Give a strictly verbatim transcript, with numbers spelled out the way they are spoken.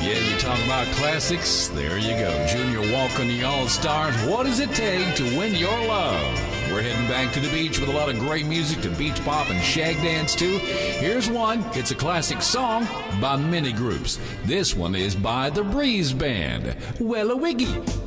Yeah, you talk about classics, there you go. Junior Walker and the All-Stars. What does it take to win your love? We're heading back to the beach with a lot of great music to beach pop and shag dance to. Here's one. It's a classic song by many groups. This one is by the Breeze Band. Well, a wiggy.